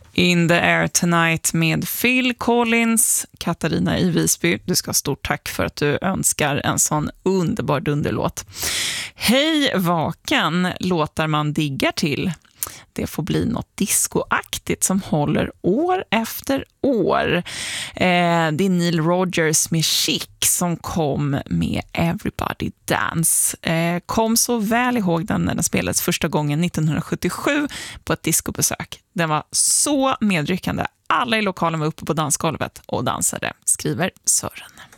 In the Air Tonight med Phil Collins. Katarina i Visby, du ska ha stort tack för att du önskar en sån underbar dunderlåt. Hej vaken, låtar man diggar till. Det får bli något discoaktigt som håller år efter år. Det är Neil Rogers med Chic som kom med Everybody Dance. Kom så väl ihåg den när den spelades första gången 1977 på ett discobesök. Den var så medryckande. Alla i lokalen var uppe på dansgolvet och dansade, skriver Sören.